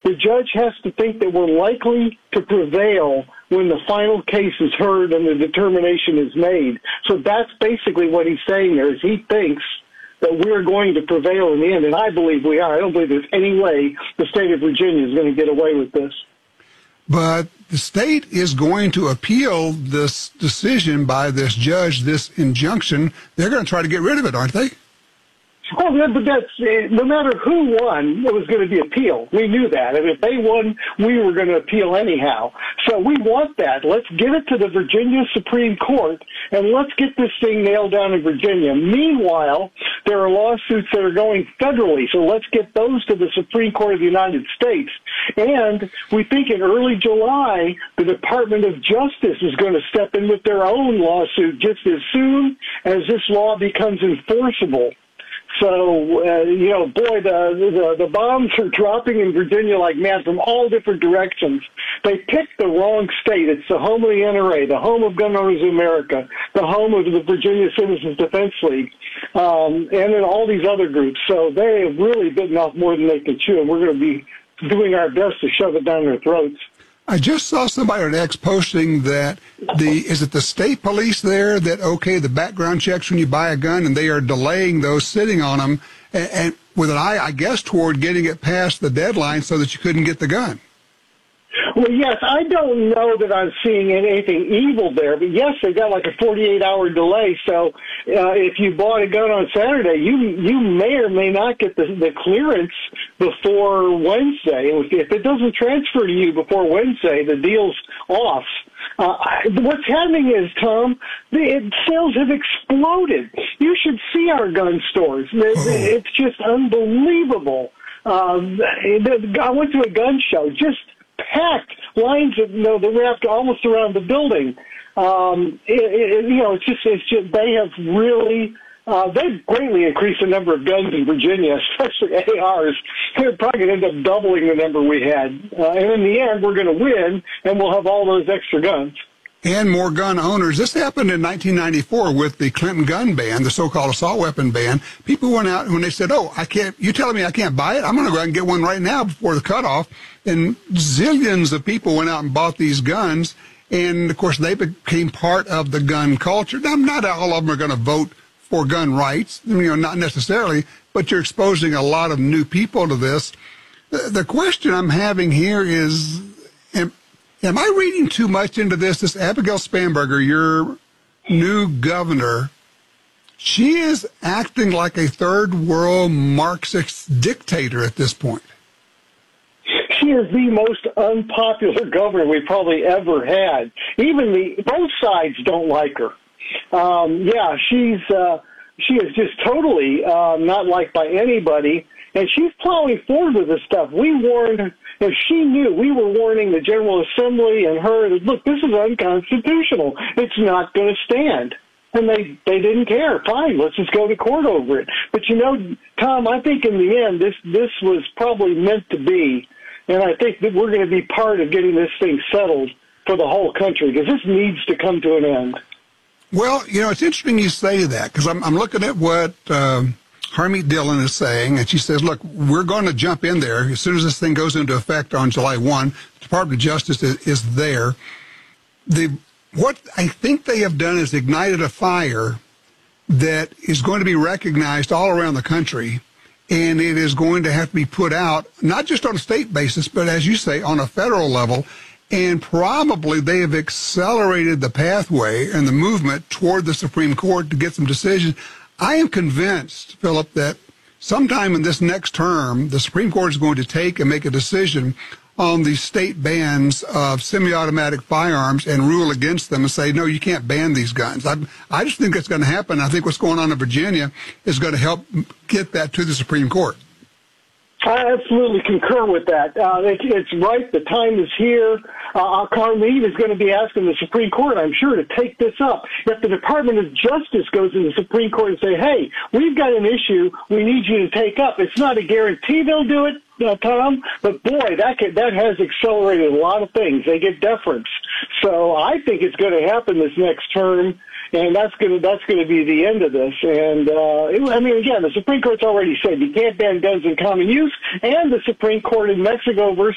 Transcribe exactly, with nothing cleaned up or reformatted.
the judge has to think that we're likely to prevail when the final case is heard and the determination is made. So that's basically what he's saying there, is he thinks that we're going to prevail in the end, and I believe we are. I don't believe there's any way the state of Virginia is going to get away with this. But the state is going to appeal this decision by this judge, this injunction. They're going to try to get rid of it, aren't they? Oh, yeah, but that's, uh, no matter who won, it was going to be appealed. We knew that. And if they won, we were going to appeal anyhow. So we want that. Let's get it to the Virginia Supreme Court, and let's get this thing nailed down in Virginia. Meanwhile, there are lawsuits that are going federally, so let's get those to the Supreme Court of the United States. And we think in early July, the Department of Justice is going to step in with their own lawsuit just as soon as this law becomes enforceable. So, uh, you know, boy, the, the the bombs are dropping in Virginia like mad from all different directions. They picked the wrong state. It's the home of the N R A, the home of Gun Owners of America, the home of the Virginia Citizens Defense League, um, and then all these other groups. So they have really bitten off more than they can chew, and we're going to be doing our best to shove it down their throats. I just saw somebody on X posting that the, is it the state police there that, okay, the background checks when you buy a gun, and they are delaying those, sitting on them, and, and with an eye, I guess, toward getting it past the deadline so that you couldn't get the gun. Well, yes, I don't know that I'm seeing anything evil there, but yes, they got like a forty-eight hour delay. So uh, if you bought a gun on Saturday, you you may or may not get the, the clearance before Wednesday. If it doesn't transfer to you before Wednesday, the deal's off. Uh, what's happening is, Tom, the sales have exploded. You should see our gun stores. It's just unbelievable. Um, I went to a gun show, just packed lines of, you know, they wrapped almost around the building. Um, it, it, you know, it's just, it's just, they have really, uh, they've greatly increased the number of guns in Virginia, especially A Rs. They're probably going to end up doubling the number we had. Uh, and in the end, we're going to win, and we'll have all those extra guns. And more gun owners. This happened in nineteen ninety-four with the Clinton gun ban, the so-called assault weapon ban. People went out and when they said, oh, I can't, you telling me I can't buy it? I'm going to go out and get one right now before the cutoff. And zillions of people went out and bought these guns. And, of course, they became part of the gun culture. Now, not all of them are going to vote for gun rights, you know, not necessarily, but you're exposing a lot of new people to this. The, the question I'm having here is, am, am I reading too much into this? This Abigail Spanberger, your new governor, she is acting like a third world Marxist dictator at this point. She is the most unpopular governor we probably ever had. Even the both sides don't like her. Um, yeah, she's uh, she is just totally uh, not liked by anybody, and she's plowing forward with this stuff. We warned, if she knew, we were warning the General Assembly and her that, look, this is unconstitutional. It's not going to stand. And they, they didn't care. Fine, let's just go to court over it. But, you know, Tom, I think in the end, this this was probably meant to be. And I think that we're going to be part of getting this thing settled for the whole country, because this needs to come to an end. Well, you know, it's interesting you say that, because I'm, I'm looking at what um, Harmeet Dillon is saying, and she says, look, we're going to jump in there. As soon as this thing goes into effect on July first, the Department of Justice is, is there. The, what I think they have done is ignited a fire that is going to be recognized all around the country. And it is going to have to be put out, not just on a state basis, but as you say, on a federal level. And probably they have accelerated the pathway and the movement toward the Supreme Court to get some decisions. I am convinced, Philip, that sometime in this next term, the Supreme Court is going to take and make a decision on the state bans of semi-automatic firearms and rule against them and say, no, you can't ban these guns. I, I just think that's going to happen. I think what's going on in Virginia is going to help get that to the Supreme Court. I absolutely concur with that. Uh, it, it's right. The time is here. Uh, Harmeet is going to be asking the Supreme Court, I'm sure, to take this up. If the Department of Justice goes to the Supreme Court and say, hey, we've got an issue we need you to take up, it's not a guarantee they'll do it, uh, Tom, but boy, that can, that has accelerated a lot of things. They get deference. So I think it's going to happen this next term. And that's going to that's going to be the end of this. And uh, it, I mean, again, the Supreme Court's already said you can't ban guns in common use, and the Supreme Court in Mexico versus